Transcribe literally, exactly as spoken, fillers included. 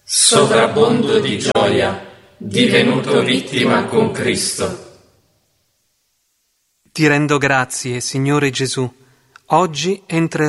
Sovrabondo di gioia, divenuto vittima con Cristo. Ti rendo grazie, Signore Gesù. Oggi entrerò